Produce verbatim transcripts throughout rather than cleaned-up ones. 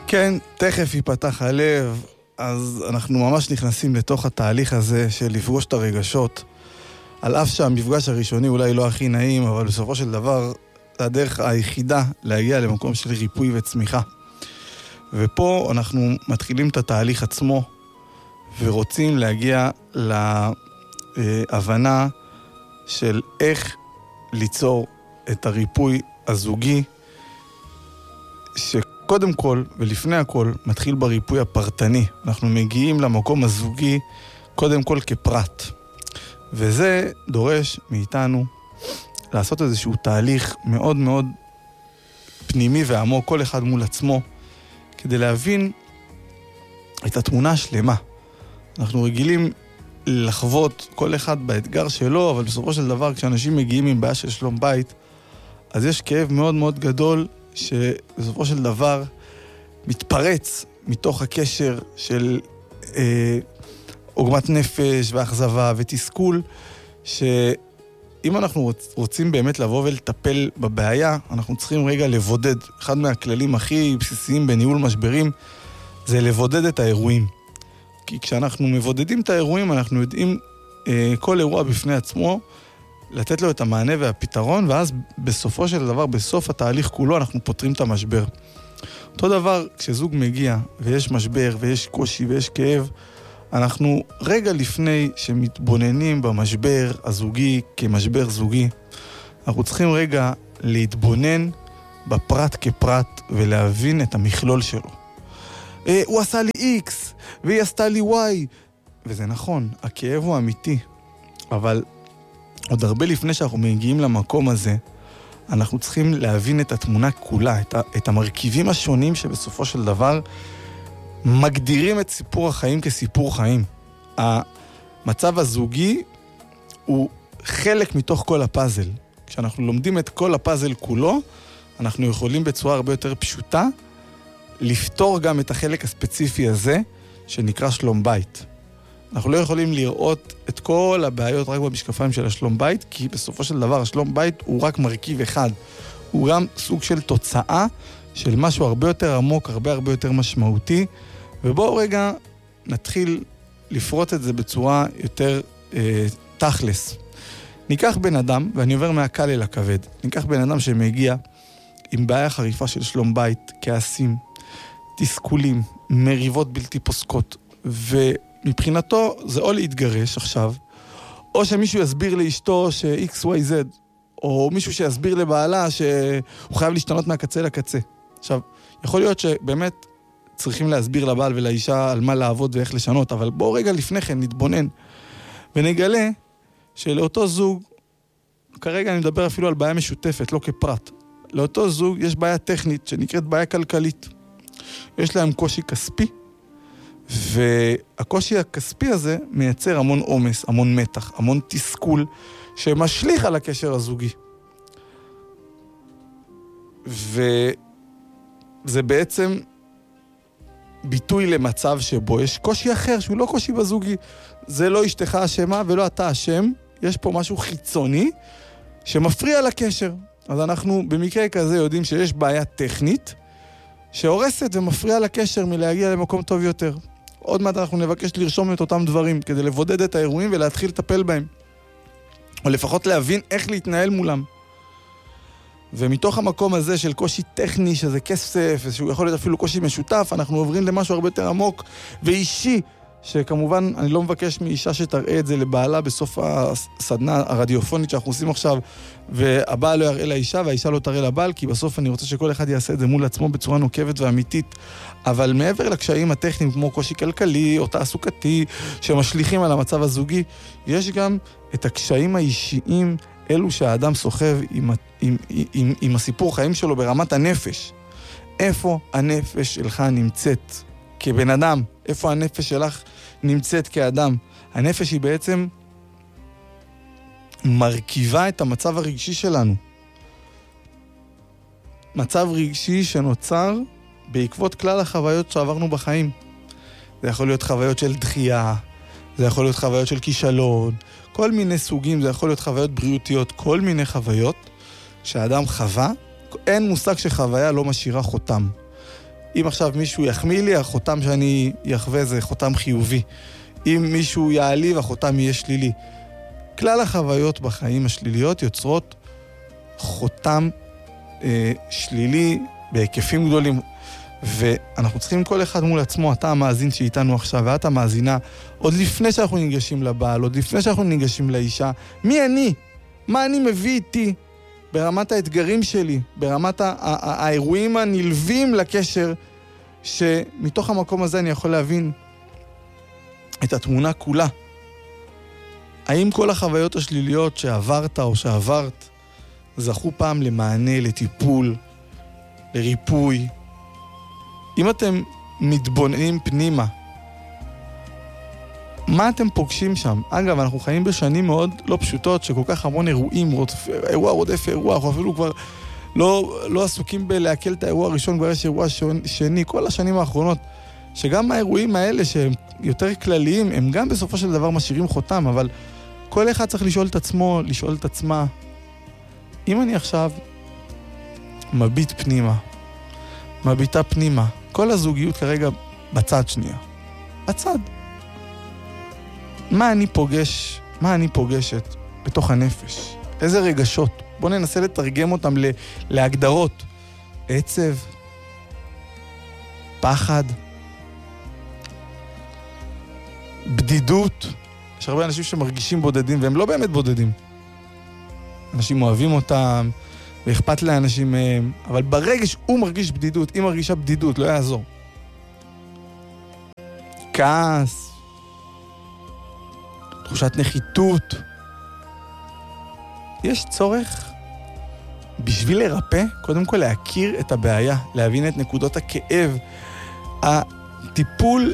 כן, תכף ייפתח הלב, אז אנחנו ממש נכנסים לתוך התהליך הזה של לפגוש את הרגשות, על אף שהמפגש הראשוני אולי לא הכי נעים, אבל בסופו של דבר זה הדרך היחידה להגיע למקום של ריפוי וצמיחה. ופה אנחנו מתחילים את התהליך עצמו, ורוצים להגיע להבנה של איך ליצור את הריפוי הזוגי, שקודם כל ולפני הכל מתחיל בריפוי הפרטני. אנחנו מגיעים למקום הזוגי קודם כל כפרט. וזה דורש מאיתנו לעשות איזשהו תהליך מאוד מאוד פנימי ועמוק, כל אחד מול עצמו, כדי להבין את התמונה השלמה. אנחנו רגילים לחוות כל אחד באתגר שלו, אבל בסופו של דבר כשאנשים מגיעים עם בעיה של שלום בית, אז יש כאב מאוד מאוד גדול שבסופו של דבר מתפרץ מתוך הקשר של אה, עוגמת נפש ואכזבה ותסכול, שאם אנחנו רוצ, רוצים באמת לבוא ולטפל בבעיה, אנחנו צריכים רגע לבודד. אחד מהכללים הכי בסיסיים בניהול משברים זה לבודד את האירועים. כי כשאנחנו מבודדים את האירועים, אנחנו יודעים אה, כל אירוע בפני עצמו, לתת לו את המענה והפתרון, ואז בסופו של דבר, בסוף התהליך כולו, אנחנו פותרים את המשבר. אותו דבר, כשזוג מגיע ויש משבר ויש קושי ויש כאב, אנחנו רגע לפני שמתבוננים במשבר הזוגי כמשבר זוגי, אנחנו צריכים רגע להתבונן בפרט כפרט ולהבין את המכלול שלו. אה, הוא עשה לי X והיא עשתה לי Y, וזה נכון, הכאב הוא אמיתי, אבל עוד הרבה לפני שאנחנו מגיעים למקום הזה, אנחנו צריכים להבין את התמונה כולה, את, ה- את המרכיבים השונים שבסופו של דבר מגדירים את סיפור החיים כסיפור חיים. המצב הזוגי הוא חלק מתוך כל הפאזל. כשאנחנו לומדים את כל הפאזל כולו, אנחנו יכולים בצורה הרבה יותר פשוטה לפתור גם את החלק הספציפי הזה שנקרא שלום בית. אנחנו לא יכולים לראות את כל הבעיות רק במשקפיים של השלום בית, כי בסופו של דבר השלום בית הוא רק מרכיב אחד. הוא גם סוג של תוצאה של משהו הרבה יותר עמוק, הרבה הרבה יותר משמעותי, ובואו רגע נתחיל לפרוט את זה בצורה יותר אה, תכלס. ניקח בן אדם, ואני עובר מהקל אל הכבד, ניקח בן אדם שמגיע עם בעיה חריפה של שלום בית, כעסים, תסכולים, מריבות בלתי פוסקות, ומבחינתו זה או להתגרש עכשיו, או שמישהו יסביר לאשתו ש-X Y Z, או מישהו שיסביר לבעלה שהוא חייב להשתנות מהקצה לקצה. עכשיו, יכול להיות שבאמת צריכים להסביר לבעל ולאישה על מה לעבוד ואיך לשנות, אבל בואו רגע לפני כן נתבונן, ונגלה שלאותו זוג, כרגע אני מדבר אפילו על בעיה משותפת, לא כפרט, לאותו זוג יש בעיה טכנית שנקראת בעיה כלכלית. יש להם קושי כספי, והקושי הכספי הזה מייצר המון עומס, המון מתח, המון תסכול, שמשליך על הקשר הזוגי. וזה בעצם ביטוי למצב שבו יש קושי אחר, שהוא לא קושי בזוגי. זה לא אשתך אשמה ולא אתה אשם, יש פה משהו חיצוני שמפריע לקשר. אז אנחנו במקרה כזה יודעים שיש בעיה טכנית, שהורסת ומפריע לקשר מלהגיע למקום טוב יותר. עוד מעט אנחנו נבקש לרשום את אותם דברים, כדי לבודד את האירועים ולהתחיל לטפל בהם. או לפחות להבין איך להתנהל מולם. ומתוך המקום הזה של קושי טכני, שזה כסף, שהוא יכול להיות אפילו קושי משותף, אנחנו עוברים למשהו הרבה יותר עמוק ואישי, שכמובן אני לא מבקש מאישה שתראה את זה לבעלה בסוף הסדנה הרדיופונית שאנחנו עושים עכשיו, והבעל לא יראה לאישה והאישה לא תראה לבעל, כי בסוף אני רוצה שכל אחד יעשה את זה מול עצמו בצורה נוקבת ואמיתית. אבל מעבר לקשיים הטכניים כמו קושי כלכלי או תעסוקתי שמשליכים על המצב הזוגי, יש גם את הקשיים האישיים, אלו שהאדם סוחב עם, עם, עם, עם הסיפור חיים שלו ברמת הנפש. איפה הנפש שלך נמצאת כבן אדם? איפה הנפש שלך נמצאת כאדם? הנפש היא בעצם מרכיבה את המצב הרגשי שלנו. מצב רגשי שנוצר בעקבות כלל החוויות שעברנו בחיים. זה יכול להיות חוויות של דחייה, זה יכול להיות חוויות של כישלון, כל מיני סוגים, זה יכול להיות חוויות בריאותיות, כל מיני חוויות שהאדם חווה. אין מושג שחוויה לא משאירה חותם. אם עכשיו מישהו יחמיא לי, החותם שאני יחווה זה חותם חיובי. אם מישהו יעליב, החותם יהיה שלילי. כלל החוויות בחיים השליליות יוצרות חותם אה, שלילי בהיקפים גדולים, ואנחנו צריכים כל אחד מול עצמו, אתה המאזין שאיתנו עכשיו, ואת המאזינה, עוד לפני שאנחנו ניגשים לבעל, עוד לפני שאנחנו ניגשים לאישה, מי אני? מה אני מביא איתי ברמת האתגרים שלי, ברמת האירועים הנלווים לקשר, שמתוך המקום הזה אני יכול להבין את התמונה כולה. האם כל החוויות השליליות שעברת או שעברת זכו פעם למענה, לטיפול, לריפוי? אם אתם מתבוננים פנימה, מה אתם פוגשים שם? אגב, אנחנו חיים בשנים מאוד לא פשוטות, שכל כך המון אירועים, אירוע רודף אירוע, אנחנו אפילו כבר לא, לא עסוקים בלהקל את האירוע הראשון, כבר יש אירוע שני, כל השנים האחרונות, שגם האירועים האלה שהם יותר כלליים, הם גם בסופו של דבר משאירים חותם, אבל כל אחד צריך לשאול את עצמו, לשאול את עצמה, אם אני עכשיו מביט פנימה, מביטה פנימה, כל הזוגיות כרגע בצד שנייה, בצד. מה אני פוגש, מה אני פוגשת בתוך הנפש? איזה רגשות? בואו ננסה לתרגם אותם להגדרות. עצב, פחד, בדידות. יש הרבה אנשים שמרגישים בודדים, והם לא באמת בודדים. אנשים אוהבים אותם, ואכפת לאנשים מהם, אבל ברגע שהוא מרגיש בדידות, היא מרגישה בדידות, לא יעזור. כעס, תחושת נחיתות. יש צורך בשביל לרפא, קודם כל להכיר את הבעיה, להבין את נקודות הכאב. הטיפול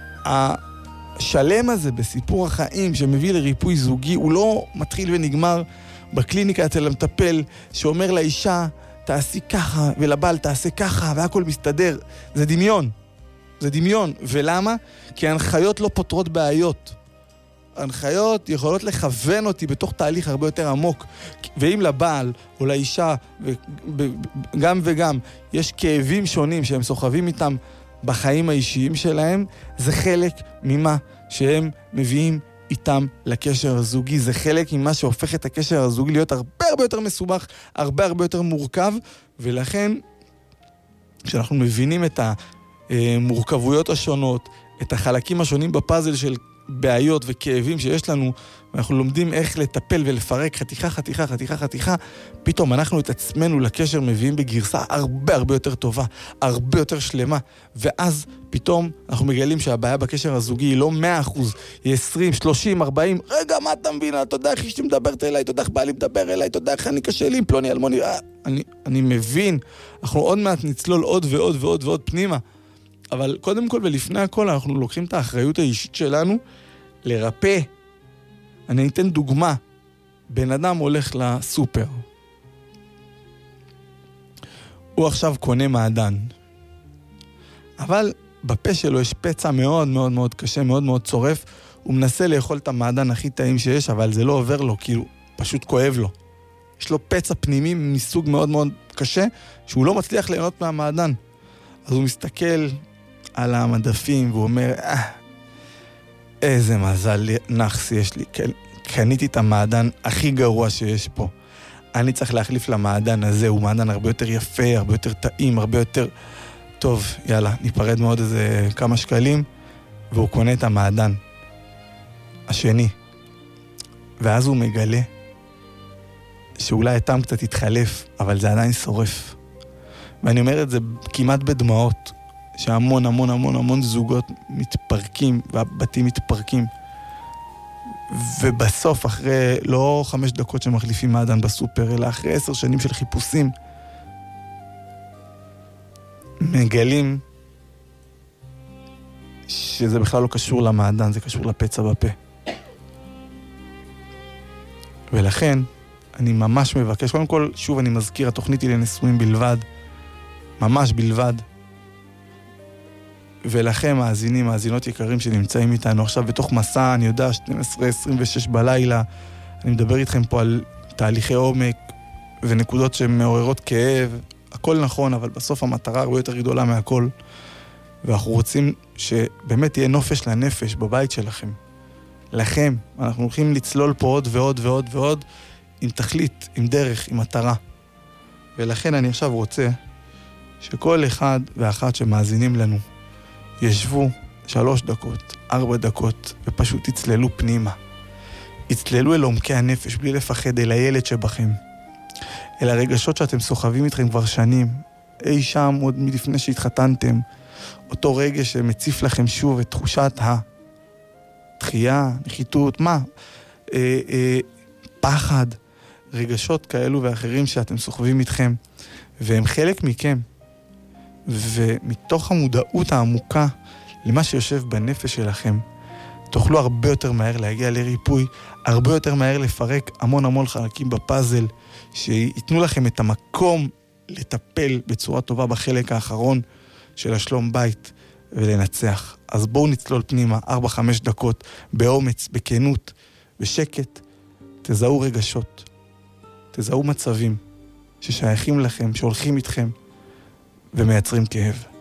השלם הזה בסיפור החיים שמביא לריפוי זוגי, הוא לא מתחיל ונגמר בקליניקה אצל המטפל שאומר לאישה תעשי ככה ולבעל תעשה ככה והכל מסתדר. זה דמיון. זה דמיון. ולמה? כי ההנחיות לא פותרות בעיות. ההנחיות יכולות לכוון אותי בתוך תהליך הרבה יותר עמוק. ואם לבעל או לאישה, גם וגם, יש כאבים שונים שהם סוחבים איתם בחיים האישיים שלהם, זה חלק ממה שהם מביאים איתם לקשר הזוגי. זה חלק ממה שהופך את הקשר הזוגי להיות הרבה הרבה יותר מסובך, הרבה הרבה יותר מורכב, ולכן כשאנחנו מבינים את המורכבויות השונות, את החלקים השונים בפאזל של בעיות וכאבים שיש לנו, ואנחנו לומדים איך לטפל ולפרק חתיכה, חתיכה, חתיכה, חתיכה, פתאום אנחנו את עצמנו לקשר מביאים בגרסה הרבה הרבה יותר טובה, הרבה יותר שלמה, ואז פתאום אנחנו מגלים שהבעיה בקשר הזוגי היא לא מאה אחוז, היא עשרים, שלושים, ארבעים, רגע, מה אתה מבין? אתה יודע איך אשתי מדברת אליי, אתה יודע איך בעלי מדבר אליי, אתה יודע איך אני קשה לי עם פלוני אלמוני, אני, אני מבין, אנחנו עוד מעט נצלול עוד ועוד ועוד ועוד פנימה, אבל קודם כל ולפני הכל אנחנו לוקחים את האחריות האישית שלנו לרפא. אני אתן דוגמה. בן אדם הולך לסופר. הוא עכשיו קונה מעדן. אבל בפה שלו יש פצע מאוד מאוד מאוד קשה, מאוד מאוד צורף. הוא מנסה לאכול את המעדן הכי טעים שיש, אבל זה לא עובר לו, כאילו פשוט כואב לו. יש לו פצע פנימי מסוג מאוד מאוד קשה, שהוא לא מצליח ליהנות מהמעדן. אז הוא מסתכל על המדפים והוא אומר, אה, איזה מזל נחס יש לי, קניתי את המעדן הכי גרוע שיש פה. אני צריך להחליף למעדן הזה, הוא מעדן הרבה יותר יפה, הרבה יותר טעים, הרבה יותר טוב. יאללה, ניפרד מאוד איזה כמה שקלים, והוא קונה את המעדן השני. ואז הוא מגלה שאולי הטעם קצת יתחלף, אבל זה עדיין שורף. ואני אומר את זה כמעט בדמעות, שהמון המון המון המון זוגות מתפרקים, והבתים מתפרקים. ובסוף, אחרי לא חמש דקות שמחליפים מעדן בסופר, אלא אחרי עשר שנים של חיפושים, מגלים שזה בכלל לא קשור למעדן, זה קשור לפצע בפה. ולכן, אני ממש מבקש, קודם כל, שוב אני מזכיר, התוכנית היא לנשואים בלבד, ממש בלבד, ולכם, מאזינים, מאזינות יקרים שנמצאים איתנו עכשיו בתוך מסע, אני יודע, שתים עשרה עשרים ושש בלילה, אני מדבר איתכם פה על תהליכי עומק ונקודות שמעוררות כאב, הכל נכון, אבל בסוף המטרה הרבה יותר גדולה מהכל, ואנחנו רוצים שבאמת תהיה נופש לנפש בבית שלכם. לכם, אנחנו הולכים לצלול פה עוד ועוד ועוד ועוד, עם תכלית, עם דרך, עם מטרה. ולכן אני עכשיו רוצה שכל אחד ואחת שמאזינים לנו, ישבו שלוש דקות, ארבע דקות, ופשוט יצללו פנימה. יצללו אל עומקי הנפש, בלי לפחד, אל הילד שבכם. אל הרגשות שאתם סוחבים איתכם כבר שנים, אי שם עוד מלפני שהתחתנתם, אותו רגע שמציף לכם שוב את תחושת התחייה, נחיתות, מה? אה, אה, פחד, רגשות כאלו ואחרים שאתם סוחבים איתכם, והם חלק מכם. ומתוך המודעות העמוקה למה שיושב בנפש שלכם, תוכלו הרבה יותר מהר להגיע לריפוי, הרבה יותר מהר לפרק המון המון חלקים בפאזל, שיתנו לכם את המקום לטפל בצורה טובה בחלק האחרון של השלום בית ולנצח. אז בואו נצלול פנימה, ארבע חמש דקות, באומץ, בכנות, בשקט, תזהו רגשות, תזהו מצבים ששייכים לכם, שהולכים איתכם ומייצרים כאב.